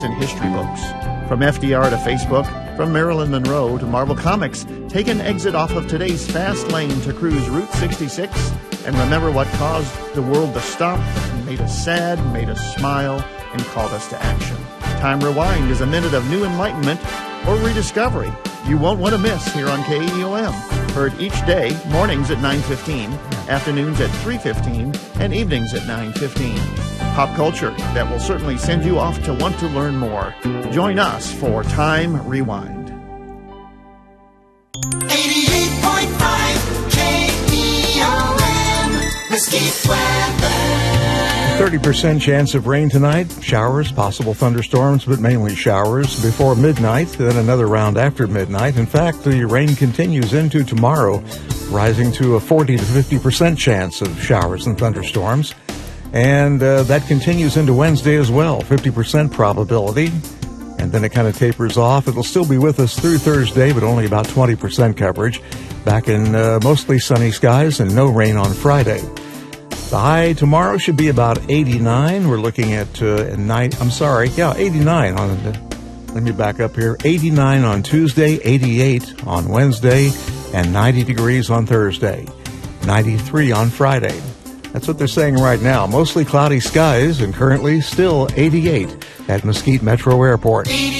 in history books. From FDR to Facebook, from Marilyn Monroe to Marvel Comics, take an exit off of today's fast lane to cruise Route 66 and remember what caused the world to stop, made us sad, made us smile, and called us to action. Time Rewind is a minute of new enlightenment or rediscovery you won't want to miss here on KEOM. Heard each day, mornings at 9:15, afternoons at 3:15, and evenings at 9:15. Pop culture that will certainly send you off to want to learn more. Join us for Time Rewind. 88.5 KEOM, Mesquite Weather. 30% chance of rain tonight. Showers, possible thunderstorms, but mainly showers before midnight, then another round after midnight. In fact, the rain continues into tomorrow, rising to a 40 to 50% chance of showers and thunderstorms. And that continues into Wednesday as well, 50% probability. And then it kind of tapers off. It'll still be with us through Thursday, but only about 20% coverage. Back in mostly sunny skies and no rain on Friday. The high tomorrow should be about 89. We're looking at 89 on let me back up here. 89 on Tuesday, 88 on Wednesday, and 90 degrees on Thursday. 93 on Friday. That's what they're saying right now. Mostly cloudy skies and currently still 88 at Mesquite Metro Airport.